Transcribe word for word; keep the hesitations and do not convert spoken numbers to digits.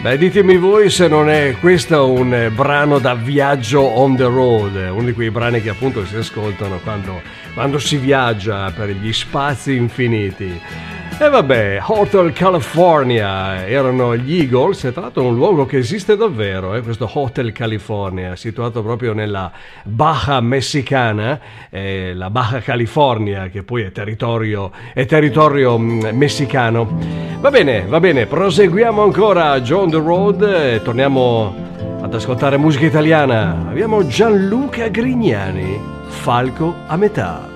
Beh, ditemi voi se non è questo un eh, brano da viaggio on the road, uno di quei brani che appunto si ascoltano quando, quando si viaggia per gli spazi infiniti. E vabbè, Hotel California erano gli Eagles, è tra l'altro un luogo che esiste davvero, eh, questo Hotel California, situato proprio nella Baja Messicana, eh, la Baja California, che poi è territorio, è territorio mh, messicano. Va bene, va bene, proseguiamo ancora John the Road e torniamo ad ascoltare musica italiana. Abbiamo Gianluca Grignani, Falco a metà.